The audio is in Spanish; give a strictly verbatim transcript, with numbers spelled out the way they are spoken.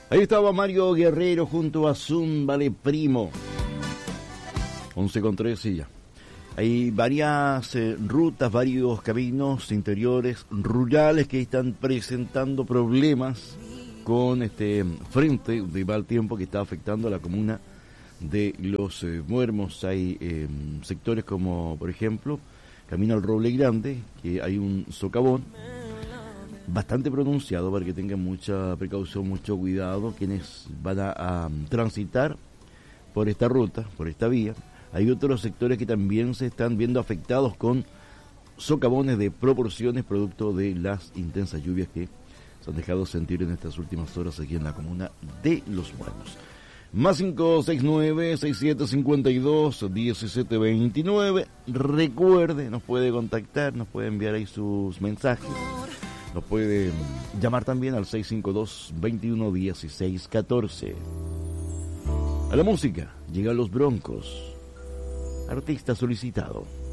Ahí estaba Mario Guerrero junto a Zúmbale Primo. once con trece ya. Hay varias eh, rutas, varios caminos interiores rurales que están presentando problemas con este frente de mal tiempo que está afectando a la comuna de Los eh, Muermos. Hay eh, sectores como, por ejemplo, Camino al Roble Grande, que hay un socavón bastante pronunciado para que tengan mucha precaución, mucho cuidado quienes van a, a transitar por esta ruta, por esta vía. Hay otros sectores que también se están viendo afectados con socavones de proporciones producto de las intensas lluvias que se han dejado sentir en estas últimas horas aquí en la comuna de Los Muermos. Más cinco seis nueve, seis siete cinco dos, uno siete dos nueve. Recuerde, nos puede contactar, nos puede enviar ahí sus mensajes. Nos puede llamar también al seis cinco dos, veintiuno, dieciséis, catorce. A la música, llegan Los Broncos. Artista solicitado.